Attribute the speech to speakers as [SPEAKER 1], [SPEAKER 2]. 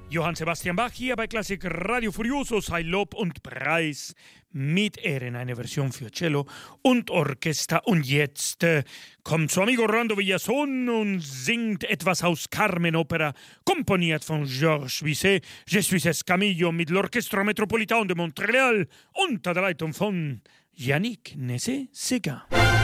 [SPEAKER 1] Johann Sebastian Bach hier bei Klassik Radio Furioso, sei Lob und Preis mit Ehren, eine Version für Cello und Orchester. Und jetzt kommt zu Amigo Rolando Villazón und singt etwas aus Carmen Opera, komponiert von Georges Bizet, Je suis Escamillo mit l'Orchestre Metropolitain de Montréal unter der Leitung von Yannick Nézet-Séguin.